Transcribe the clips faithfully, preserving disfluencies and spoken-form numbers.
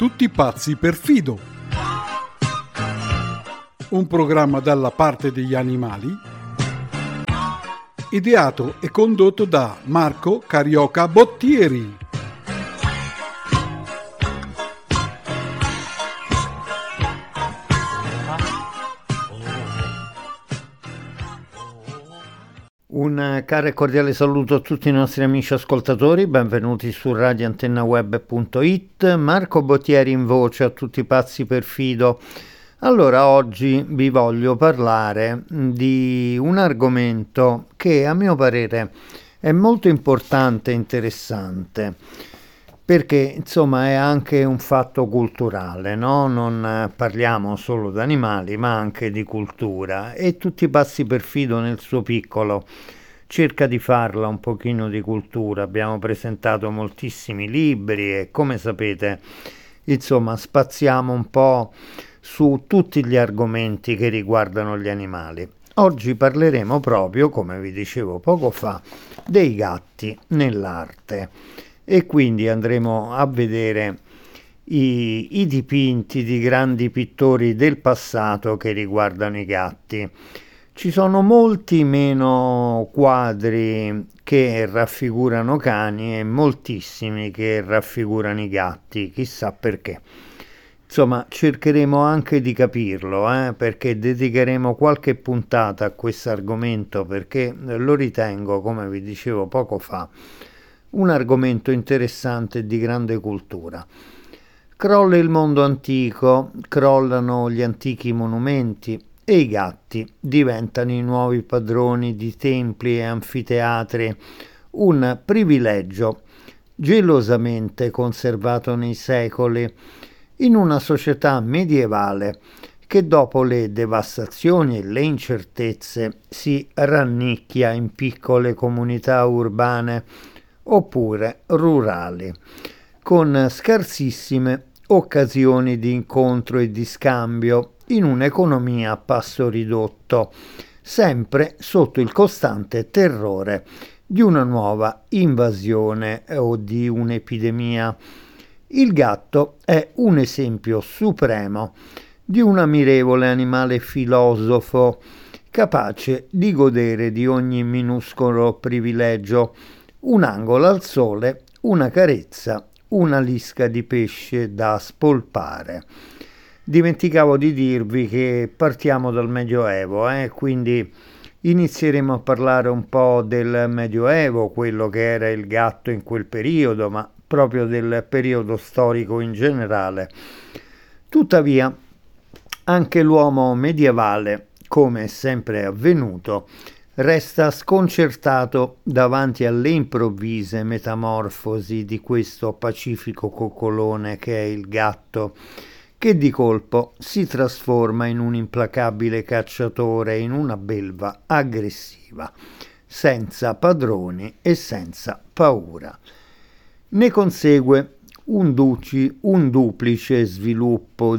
Tutti pazzi per Fido. Un programma dalla parte degli animali, ideato e condotto da Marco Carioca Bottieri. Un caro e cordiale saluto a tutti i nostri amici ascoltatori, benvenuti su radio antenna web punto it. Marco Bottieri in voce a tutti pazzi per Fido. Allora, oggi vi voglio parlare di un argomento che a mio parere è molto importante e interessante, perché insomma è anche un fatto culturale, no? Non parliamo solo di animali ma anche di cultura, e Tutti pazzi per Fido nel suo piccolo cerca di farla un pochino di cultura. Abbiamo presentato moltissimi libri e, come sapete, insomma spaziamo un po' su tutti gli argomenti che riguardano gli animali. Oggi parleremo proprio, come vi dicevo poco fa, dei gatti nell'arte. E quindi andremo a vedere i, i dipinti di grandi pittori del passato che riguardano i gatti. Ci sono molti meno quadri che raffigurano cani e moltissimi che raffigurano i gatti, chissà perché. Insomma, cercheremo anche di capirlo, eh, perché dedicheremo qualche puntata a questo argomento, perché lo ritengo, come vi dicevo poco fa, un argomento interessante e di grande cultura. Crolla il mondo antico, crollano gli antichi monumenti e i gatti diventano i nuovi padroni di templi e anfiteatri, un privilegio gelosamente conservato nei secoli in una società medievale che dopo le devastazioni e le incertezze si rannicchia in piccole comunità urbane oppure rurali, con scarsissime occasioni di incontro e di scambio in un'economia a passo ridotto, sempre sotto il costante terrore di una nuova invasione o di un'epidemia. Il gatto è un esempio supremo di un ammirevole animale filosofo, capace di godere di ogni minuscolo privilegio: un angolo al sole, una carezza, una lisca di pesce da spolpare. Dimenticavo di dirvi che partiamo dal Medioevo, eh? Quindi inizieremo a parlare un po' del Medioevo, quello che era il gatto in quel periodo, ma proprio del periodo storico in generale. Tuttavia, anche l'uomo medievale, come è sempre avvenuto, resta sconcertato davanti alle improvvise metamorfosi di questo pacifico coccolone che è il gatto, che di colpo si trasforma in un implacabile cacciatore, in una belva aggressiva, senza padroni e senza paura. Ne consegue un, duci, un duplice sviluppo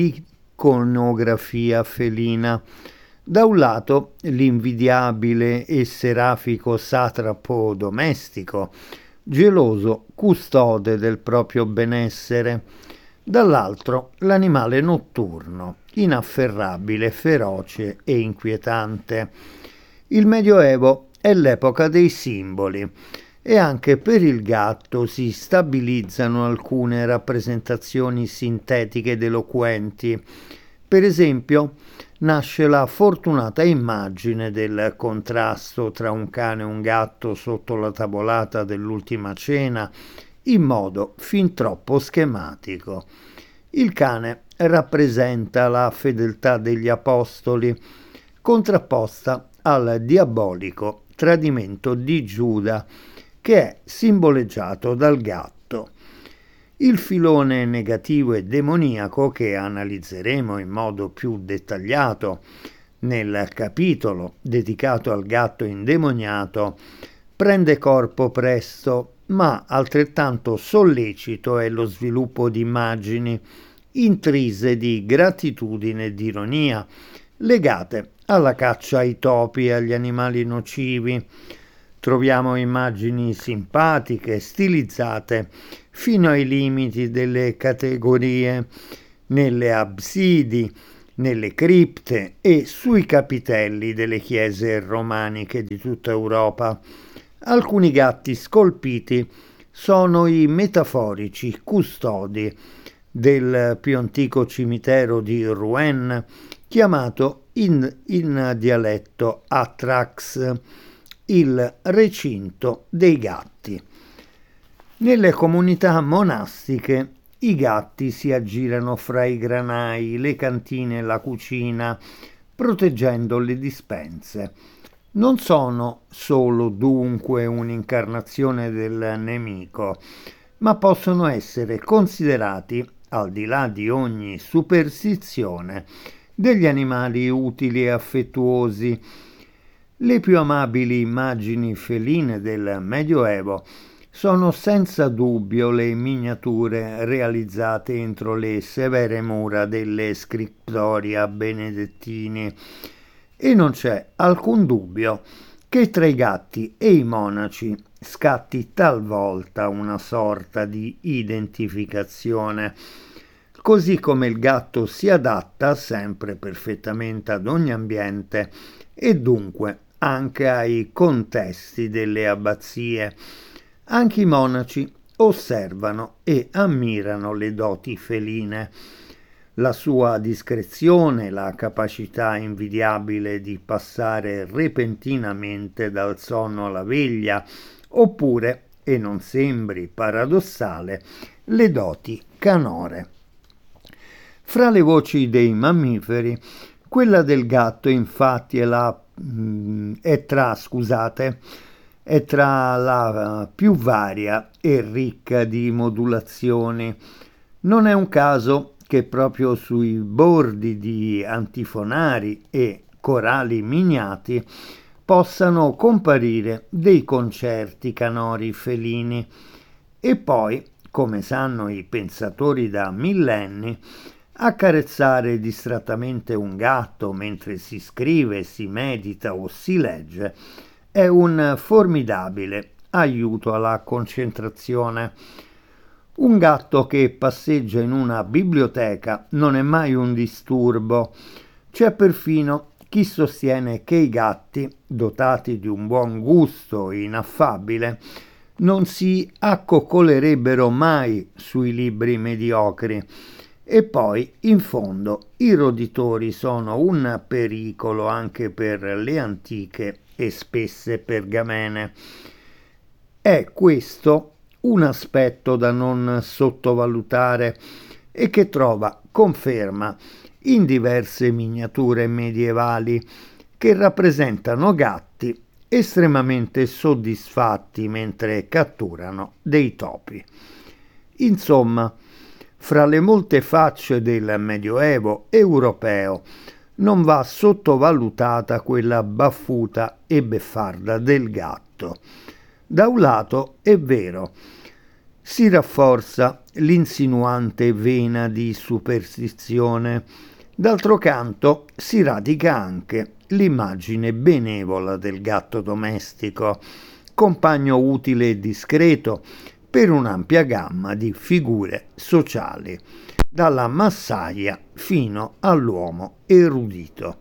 dell'iconografia felina. Da un lato l'invidiabile e serafico satrapo domestico, geloso custode del proprio benessere, dall'altro l'animale notturno, inafferrabile, feroce e inquietante. Il Medioevo è l'epoca dei simboli e anche per il gatto si stabilizzano alcune rappresentazioni sintetiche ed eloquenti. Per esempio, nasce la fortunata immagine del contrasto tra un cane e un gatto sotto la tavolata dell'Ultima Cena, in modo fin troppo schematico. Il cane rappresenta la fedeltà degli apostoli, contrapposta al diabolico tradimento di Giuda, che è simboleggiato dal gatto. Il filone negativo e demoniaco, che analizzeremo in modo più dettagliato nel capitolo dedicato al gatto indemoniato, prende corpo presto, ma altrettanto sollecito è lo sviluppo di immagini intrise di gratitudine e di ironia, legate alla caccia ai topi e agli animali nocivi. Troviamo immagini simpatiche, stilizzate, fino ai limiti delle categorie nelle absidi, nelle cripte e sui capitelli delle chiese romaniche di tutta Europa. Alcuni gatti scolpiti sono i metaforici custodi del più antico cimitero di Rouen, chiamato in, in dialetto Atrax, il recinto dei gatti. Nelle comunità monastiche i gatti si aggirano fra i granai, le cantine e la cucina, proteggendo le dispense. Non sono solo dunque un'incarnazione del nemico, ma possono essere considerati, al di là di ogni superstizione, degli animali utili e affettuosi. Le più amabili immagini feline del Medioevo sono senza dubbio le miniature realizzate entro le severe mura delle scriptoria benedettini, e non c'è alcun dubbio che tra i gatti e i monaci scatti talvolta una sorta di identificazione, così come il gatto si adatta sempre perfettamente ad ogni ambiente e dunque anche ai contesti delle abbazie. Anche i monaci osservano e ammirano le doti feline. La sua discrezione, la capacità invidiabile di passare repentinamente dal sonno alla veglia, oppure, e non sembri paradossale, le doti canore. Fra le voci dei mammiferi, quella del gatto infatti è, la, è tra, scusate, è tra la più varia e ricca di modulazioni. Non è un caso che proprio sui bordi di antifonari e corali miniati possano comparire dei concerti canori felini. E poi, come sanno i pensatori da millenni, accarezzare distrattamente un gatto mentre si scrive, si medita o si legge è un formidabile aiuto alla concentrazione. Un gatto che passeggia in una biblioteca non è mai un disturbo. C'è perfino chi sostiene che i gatti, dotati di un buon gusto inaffabile, non si accoccolerebbero mai sui libri mediocri. E poi, in fondo, i roditori sono un pericolo anche per le antiche e spesse pergamene. È questo un aspetto da non sottovalutare e che trova conferma in diverse miniature medievali che rappresentano gatti estremamente soddisfatti mentre catturano dei topi. Insomma, fra le molte facce del Medioevo europeo non va sottovalutata quella baffuta e beffarda del gatto. Da un lato è vero, si rafforza l'insinuante vena di superstizione, d'altro canto si radica anche l'immagine benevola del gatto domestico, compagno utile e discreto per un'ampia gamma di figure sociali, dalla massaia fino all'uomo erudito.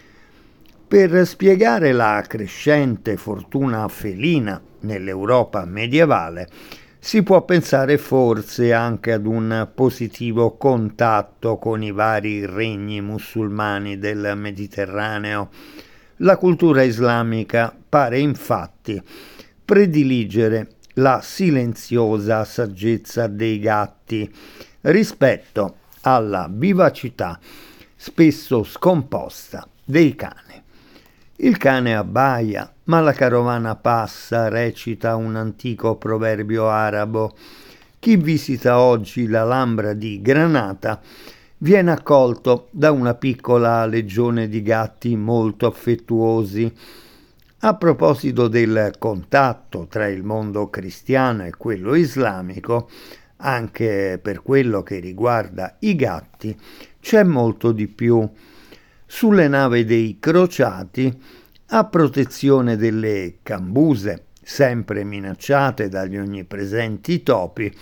Per spiegare la crescente fortuna felina nell'Europa medievale si può pensare forse anche ad un positivo contatto con i vari regni musulmani del Mediterraneo. La cultura islamica pare infatti prediligere la silenziosa saggezza dei gatti rispetto alla vivacità spesso scomposta dei cani. Il cane abbaia, ma la carovana passa, recita un antico proverbio arabo. Chi visita oggi l'Alhambra di Granata viene accolto da una piccola legione di gatti molto affettuosi. A proposito del contatto tra il mondo cristiano e quello islamico, anche per quello che riguarda i gatti, c'è molto di più. Sulle navi dei crociati, a protezione delle cambuse, sempre minacciate dagli onnipresenti topi,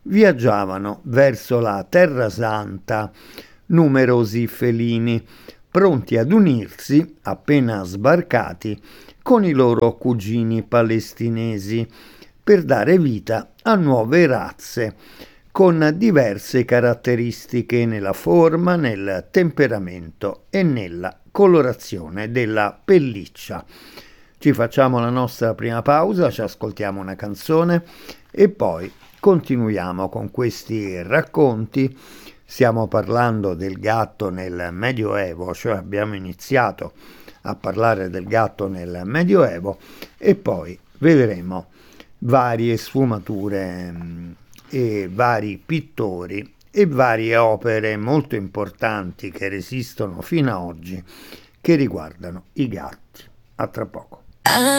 viaggiavano verso la Terra Santa numerosi felini, pronti ad unirsi, appena sbarcati, con i loro cugini palestinesi, per dare vita a nuove razze, con diverse caratteristiche nella forma, nel temperamento e nella colorazione della pelliccia. Ci facciamo la nostra prima pausa, ci ascoltiamo una canzone e poi continuiamo con questi racconti. Stiamo parlando del gatto nel Medioevo, cioè abbiamo iniziato a parlare del gatto nel Medioevo e poi vedremo varie sfumature e vari pittori e varie opere molto importanti che resistono fino ad oggi che riguardano i gatti. A tra poco.